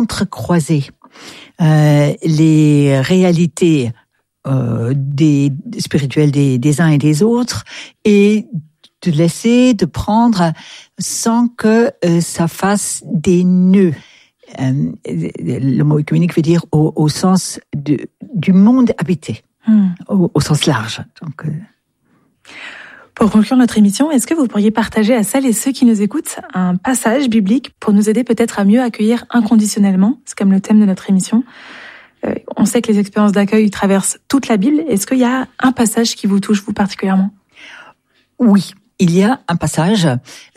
d'entrecroiser les réalités spirituelles des uns et des autres et de prendre sans que ça fasse des nœuds. Le mot œcuménique veut dire au sens du monde habité, au sens large. Donc, Pour conclure notre émission, est-ce que vous pourriez partager à celles et ceux qui nous écoutent un passage biblique pour nous aider peut-être à mieux accueillir inconditionnellement? C'est comme le thème de notre émission. On sait que les expériences d'accueil traversent toute la Bible. Est-ce qu'il y a un passage qui vous touche, vous, particulièrement? Oui. Il y a un passage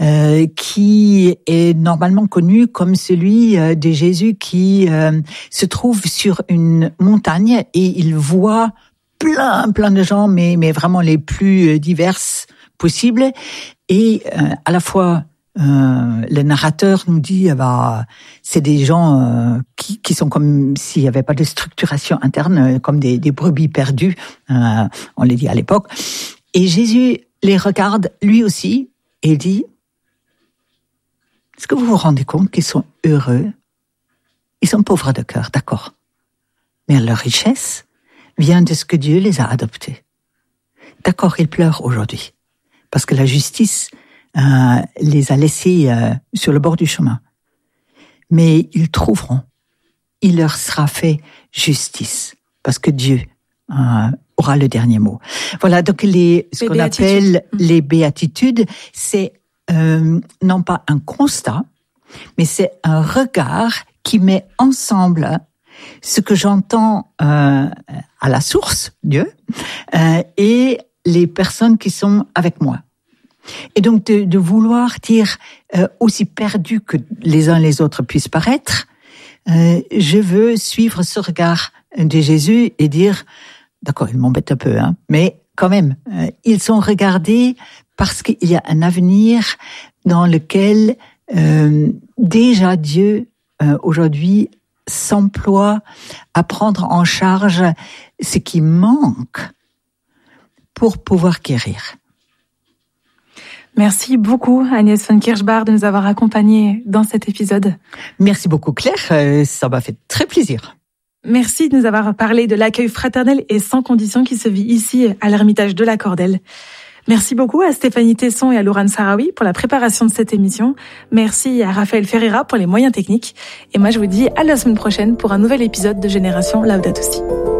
qui est normalement connu comme celui de Jésus qui se trouve sur une montagne et il voit plein de gens, mais vraiment les plus diverses possibles. Et à la fois, le narrateur nous dit, c'est des gens qui sont comme s'il n'y avait pas de structuration interne, comme des brebis perdues, on l'a dit à l'époque. Et Jésus les regarde lui aussi et dit, est-ce que vous vous rendez compte qu'ils sont heureux? Ils sont pauvres de cœur, d'accord. Mais leur richesse vient de ce que Dieu les a adoptés. D'accord, ils pleurent aujourd'hui, parce que la justice les a laissés sur le bord du chemin. Mais ils trouveront, il leur sera fait justice, parce que Dieu aura le dernier mot. Voilà, donc ce qu'on appelle les béatitudes, c'est non pas un constat, mais c'est un regard qui met ensemble ce que j'entends à la source, Dieu, et les personnes qui sont avec moi. Et donc de vouloir dire, aussi perdu que les uns les autres puissent paraître, je veux suivre ce regard de Jésus et dire, d'accord, il m'embête un peu, mais quand même, ils sont regardés parce qu'il y a un avenir dans lequel déjà Dieu, aujourd'hui, s'emploie à prendre en charge ce qui manque pour pouvoir guérir. Merci beaucoup Agnès von Kirchbach de nous avoir accompagnés dans cet épisode. Merci beaucoup Claire, ça m'a fait très plaisir. Merci de nous avoir parlé de l'accueil fraternel et sans condition qui se vit ici à l'Ermitage de la Cordelle. Merci beaucoup à Stéphanie Tesson et à Laurent Sarawi pour la préparation de cette émission. Merci à Raphaël Ferreira pour les moyens techniques. Et moi, je vous dis à la semaine prochaine pour un nouvel épisode de Génération Laudato Si.